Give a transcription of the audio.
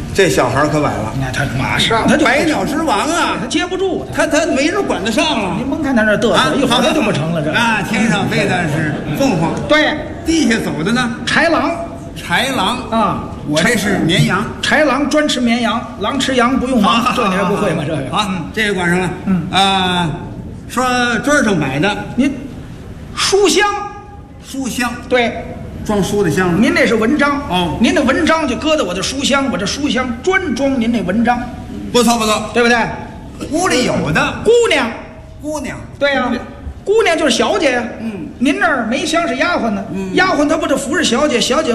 这小孩可崴了， 那他马上他就百鸟之王啊， 他接不住， 他没人管得上了。 您甭看他那嘚瑟，一会儿他就不成了。这啊，天上飞的是凤凰， 对， 地下走的呢豺狼。 豺狼啊， 我这是绵羊。 豺狼专吃绵羊，狼吃羊不用忙。这你还不会吗？这个好，这个管上了。说桌上摆的， 您书香， 书香， 对， 装书的箱子。 您那是文章哦， 您的文章就搁在我的书箱，我这书箱专装您那文章， 不错不错， 对不对？ 屋里有的姑娘， 姑娘， 对呀，姑娘就是小姐呀。 嗯， 您那儿没厢是丫鬟呢，丫鬟她不得服侍小姐，小姐